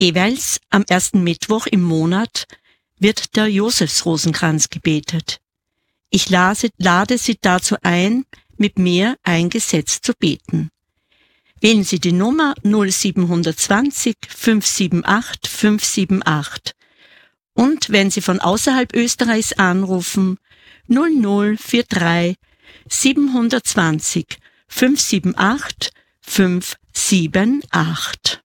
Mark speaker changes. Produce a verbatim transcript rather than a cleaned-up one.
Speaker 1: Jeweils am ersten Mittwoch im Monat wird der Josefsrosenkranz gebetet. Ich lade, lade Sie dazu ein, mit mir ein Gesetz zu beten. Wählen Sie die Nummer null sieben zwei null fünf sieben acht fünf sieben acht und wenn Sie von außerhalb Österreichs anrufen, null null vier drei sieben zwei null fünf sieben acht fünf sieben acht.